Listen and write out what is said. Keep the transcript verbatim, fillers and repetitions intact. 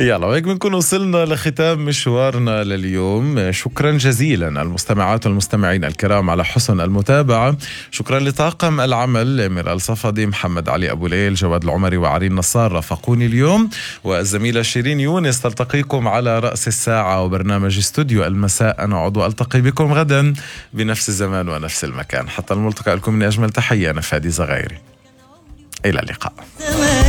يلا وهيك بنكون وصلنا لختام مشوارنا لليوم. شكرا جزيلا المستمعات والمستمعين الكرام على حسن المتابعة. شكرا لطاقم العمل ميرال صفدي، محمد علي أبو ليل، جواد العمري وعرين نصار رافقوني اليوم، والزميلة شيرين يونس تلتقيكم على رأس الساعة وبرنامج استوديو المساء. أنا عضو ألتقي بكم غدا بنفس الزمان ونفس المكان. حتى الملتقى لكم من أجمل تحية، أنا فادي زغيري، إلى اللقاء.